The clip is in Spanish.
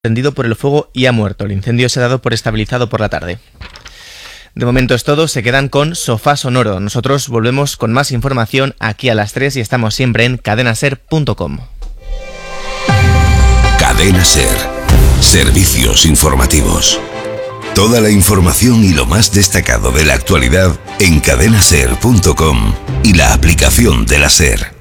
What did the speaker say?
Prendido por el fuego y ha muerto. El incendio se ha dado por estabilizado por la tarde. De momento es todo, se quedan con Sofá Sonoro. Nosotros volvemos con más información aquí a las 3 y estamos siempre en cadenaser.com. Cadena Ser. Servicios informativos. Toda la información y lo más destacado de la actualidad en cadenaser.com y la aplicación de la Ser.